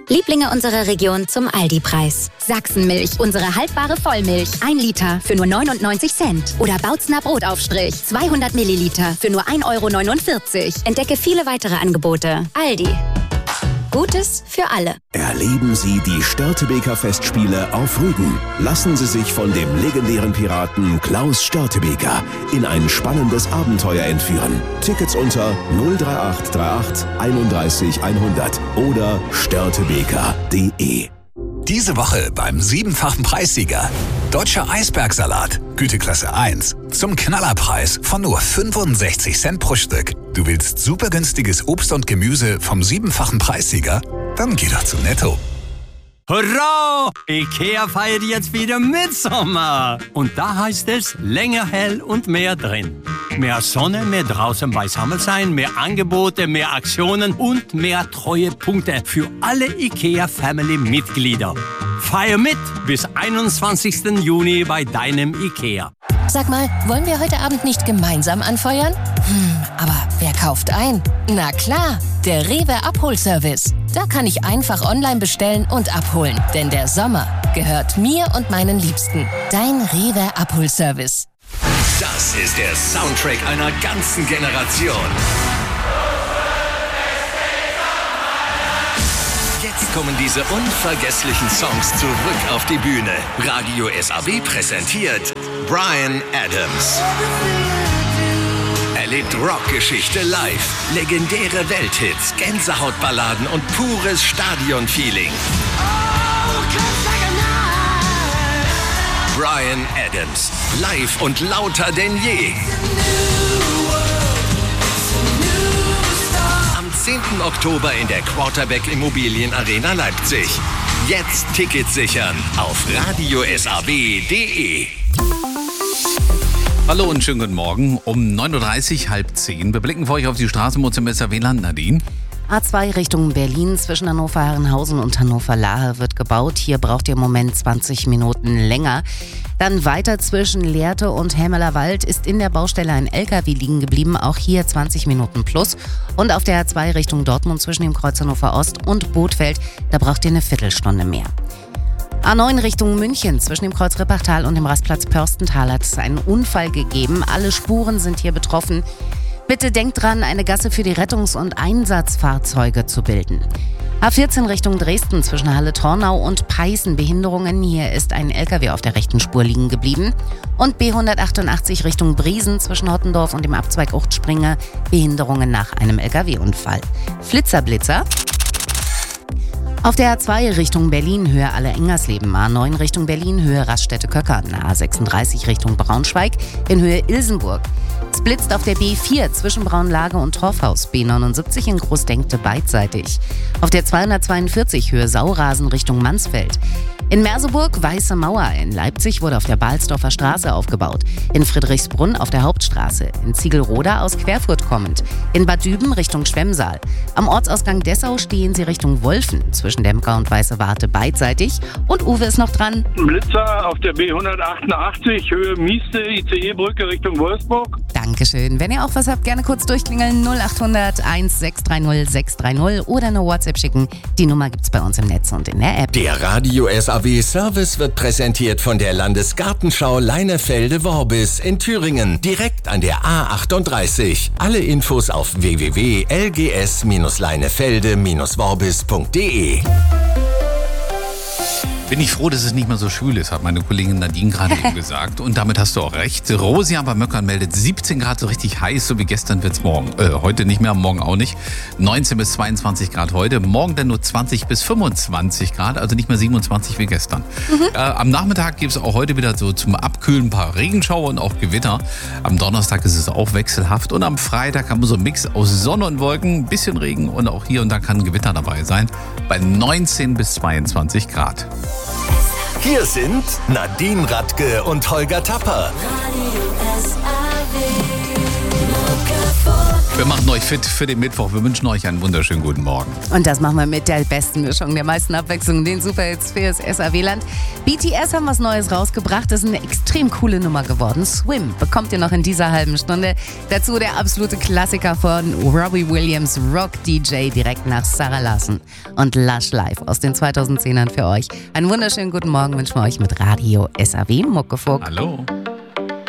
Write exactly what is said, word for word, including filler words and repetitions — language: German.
Lieblinge unserer Region zum Aldi-Preis. Sachsenmilch, unsere haltbare Vollmilch. ein Liter für nur neunundneunzig Cent. Oder Bautzner Brotaufstrich, zweihundert Milliliter für nur ein Euro neunundvierzig. Entdecke viele weitere Angebote. Aldi. Gutes für alle. Erleben Sie die Störtebeker Festspiele auf Rügen. Lassen Sie sich von dem legendären Piraten Klaus Störtebeker in ein spannendes Abenteuer entführen. Tickets unter null drei acht drei acht einunddreißig hundert oder störtebeker punkt de. Diese Woche beim siebenfachen Preissieger. Deutscher Eisbergsalat, Güteklasse eins. Zum Knallerpreis von nur fünfundsechzig Cent pro Stück. Du willst super günstiges Obst und Gemüse vom siebenfachen Preissieger? Dann geh doch zu Netto. Hurra! IKEA feiert jetzt wieder Mitsommer. Und da heißt es länger hell und mehr drin. Mehr Sonne, mehr draußen beisammen sein, mehr Angebote, mehr Aktionen und mehr Treuepunkte für alle IKEA-Family-Mitglieder. Feier mit bis einundzwanzigsten Juni bei deinem IKEA. Sag mal, wollen wir heute Abend nicht gemeinsam anfeuern? Hm, aber wer kauft ein? Na klar, der Rewe Abholservice. Da kann ich einfach online bestellen und abholen. Denn der Sommer gehört mir und meinen Liebsten. Dein Rewe Abholservice. Das ist der Soundtrack einer ganzen Generation. Jetzt kommen diese unvergesslichen Songs zurück auf die Bühne. Radio S A B präsentiert Bryan Adams. Erlebt Rockgeschichte live, legendäre Welthits, Gänsehautballaden und pures Stadionfeeling. Bryan Adams, live und lauter denn je. Am zehnten Oktober in der Quarterback Immobilien Arena Leipzig. Jetzt Tickets sichern auf radio s a b punkt de. Hallo und schönen guten Morgen. Um neun Uhr dreißig, halb zehn. Wir blicken für euch auf die Straßenmutzemesser W L A N, Nadine. A zwei Richtung Berlin zwischen Hannover-Herrenhausen und Hannover-Lahe wird gebaut. Hier braucht ihr im Moment zwanzig Minuten länger. Dann weiter zwischen Lehrte und Hämelerwald ist in der Baustelle ein L K W liegen geblieben. Auch hier zwanzig Minuten plus. Und auf der A zwei Richtung Dortmund zwischen dem Kreuz Hannover Ost und Bothfeld, da braucht ihr eine Viertelstunde mehr. A neun Richtung München zwischen dem Kreuz Rippachtal und dem Rastplatz Pörstental hat es einen Unfall gegeben. Alle Spuren sind hier betroffen. Bitte denkt dran, eine Gasse für die Rettungs- und Einsatzfahrzeuge zu bilden. A vierzehn Richtung Dresden zwischen Halle-Tornau und Peißen Behinderungen. Hier ist ein L K W auf der rechten Spur liegen geblieben. Und B hundertachtundachtzig Richtung Briesen zwischen Hottendorf und dem Abzweig Uchtspringe. Behinderungen nach einem L K W-Unfall. Flitzerblitzer. Auf der A zwei Richtung Berlin, Höhe Alle-Engersleben, A neun Richtung Berlin, Höhe Raststätte-Köckern, A sechsunddreißig Richtung Braunschweig, in Höhe Ilsenburg. Es blitzt auf der B vier zwischen Braunlage und Torfhaus, B neunundsiebzig in Großdenkte beidseitig. Auf der zweihundertzweiundvierzig Höhe Saurasen Richtung Mansfeld. In Merseburg Weiße Mauer, in Leipzig wurde auf der Balsdorfer Straße aufgebaut, in Friedrichsbrunn auf der Hauptstraße, in Ziegelroda aus Querfurt kommend, in Bad Düben Richtung Schwemmsaal. Am Ortsausgang Dessau stehen sie Richtung Wolfen, zwischen Demker und Weiße Warte beidseitig. Und Uwe ist noch dran. Blitzer auf der B hundertachtundachtzig, Höhe Mieste, I C E-Brücke Richtung Wolfsburg. Dankeschön. Wenn ihr auch was habt, gerne kurz durchklingeln. null achthundert eins sechs drei null sechs drei null oder eine WhatsApp schicken. Die Nummer gibt's bei uns im Netz und in der App. Der Radio S A B Service wird präsentiert von der Landesgartenschau Leinefelde-Worbis in Thüringen, direkt an der A achtunddreißig. Alle Infos auf w w w punkt l g s bindestrich leinefelde bindestrich worbis punkt de. Bin ich froh, dass es nicht mehr so schwül ist, hat meine Kollegin Nadine gerade eben gesagt. Und damit hast du auch recht. Rosia bei Möckern meldet siebzehn Grad, so richtig heiß, so wie gestern wird's morgen. Äh, heute nicht mehr, morgen auch nicht. neunzehn bis zweiundzwanzig Grad heute, morgen dann nur zwanzig bis fünfundzwanzig Grad, also nicht mehr siebenundzwanzig wie gestern. Mhm. Äh, am Nachmittag gibt es auch heute wieder so zum Abkühlen ein paar Regenschauer und auch Gewitter. Am Donnerstag ist es auch wechselhaft und am Freitag haben wir so einen Mix aus Sonne und Wolken, ein bisschen Regen und auch hier und da kann ein Gewitter dabei sein. Bei neunzehn bis zweiundzwanzig Grad. Hier sind Nadine Radke und Holger Tapper. Radio S A B. Wir machen euch fit für den Mittwoch. Wir wünschen euch einen wunderschönen guten Morgen. Und das machen wir mit der besten Mischung, der meisten Abwechslung, den Superhits für das S R W-Land. B T S haben was Neues rausgebracht. Das ist eine extrem coole Nummer geworden. Swim bekommt ihr noch in dieser halben Stunde. Dazu der absolute Klassiker von Robbie Williams, Rock D J, direkt nach Sarah Larson und Lush Live aus den zweitausendzehnern für euch. Einen wunderschönen guten Morgen wünschen wir euch mit Radio S R W Muckefuck. Hallo.